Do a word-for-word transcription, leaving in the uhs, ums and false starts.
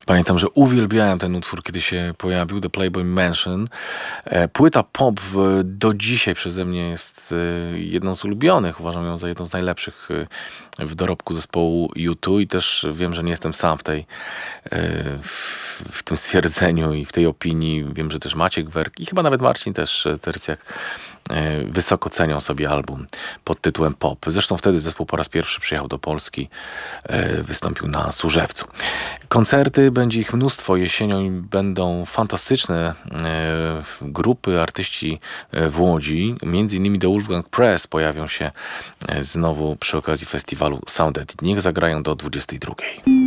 Pamiętam, że uwielbiałem ten utwór, kiedy się pojawił, The Playboy Mansion. E, Płyta pop w, do dzisiaj przeze mnie jest e, jedną z ulubionych. Uważam ją za jedną z najlepszych e, w dorobku zespołu U dwa i też wiem, że nie jestem sam w tej e, w, w tym stwierdzeniu i w tej opinii. Wiem, że też Maciek Werk i chyba nawet Marcin też e, Tercjak e, wysoko cenią sobie album pod tytułem Pop. Zresztą wtedy zespół po raz pierwszy przyjechał do Polski, e, wystąpił na Służewcu. Koncerty, będzie ich mnóstwo jesienią i będą fantastyczne e, grupy, artyści e, w Łodzi. Między innymi The Wolfgang Press pojawią się e, znowu przy okazji festiwalu Sound Edit. Niech zagrają do dwudziestej drugiej.